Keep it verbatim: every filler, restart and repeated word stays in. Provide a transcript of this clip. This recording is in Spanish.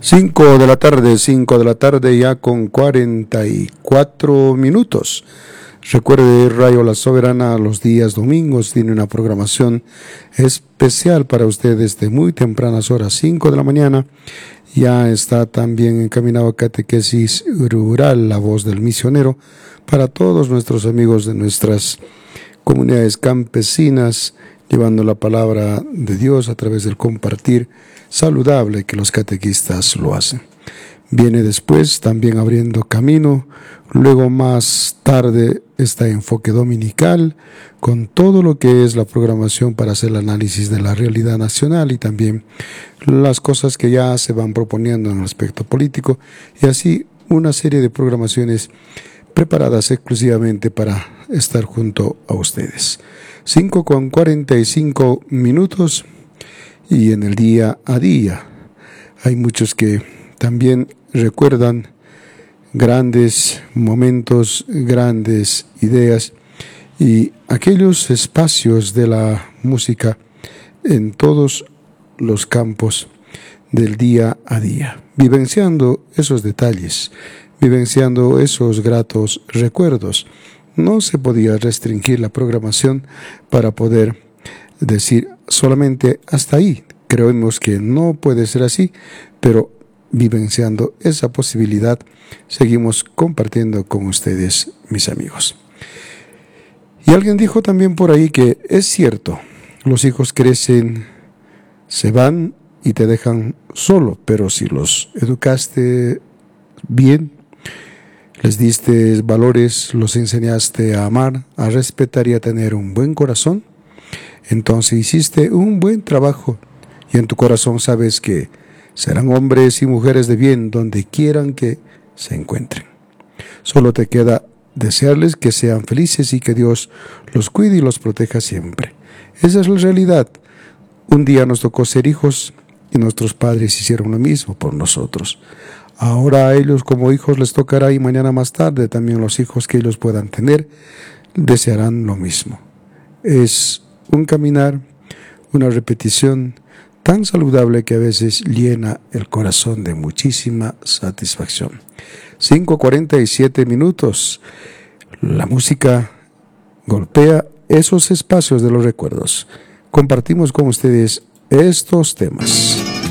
Cinco de la tarde, cinco de la tarde ya con cuarenta y cuatro minutos. Recuerde, Radio La Soberana los días domingos tiene una programación especial para ustedes de muy tempranas horas, cinco de la mañana. Ya está también encaminado Catequesis Rural, la voz del misionero, para todos nuestros amigos de nuestras comunidades campesinas, llevando la palabra de Dios a través del compartir saludable que los catequistas lo hacen. Viene después también abriendo camino, luego más tarde está enfoque dominical con todo lo que es la programación para hacer el análisis de la realidad nacional y también las cosas que ya se van proponiendo en el aspecto político y así una serie de programaciones preparadas exclusivamente para estar junto a ustedes. cinco con cuarenta y cinco minutos y en el día a día hay muchos que también recuerdan grandes momentos, grandes ideas y aquellos espacios de la música en todos los campos del día a día, vivenciando esos detalles, vivenciando esos gratos recuerdos. No se podía restringir la programación para poder decir solamente hasta ahí. Creemos que no puede ser así, pero vivenciando esa posibilidad, seguimos compartiendo con ustedes, mis amigos. Y alguien dijo también por ahí que es cierto, los hijos crecen, se van y te dejan solo, pero si los educaste bien, les diste valores, los enseñaste a amar, a respetar y a tener un buen corazón, entonces hiciste un buen trabajo y en tu corazón sabes que serán hombres y mujeres de bien donde quieran que se encuentren. Solo te queda desearles que sean felices y que Dios los cuide y los proteja siempre. Esa es la realidad. Un día nos tocó ser hijos y nuestros padres hicieron lo mismo por nosotros. Ahora a ellos como hijos les tocará y mañana más tarde también los hijos que ellos puedan tener desearán lo mismo. Es un caminar, una repetición tan saludable que a veces llena el corazón de muchísima satisfacción. cinco cuarenta y siete minutos. La música golpea esos espacios de los recuerdos. Compartimos con ustedes estos temas.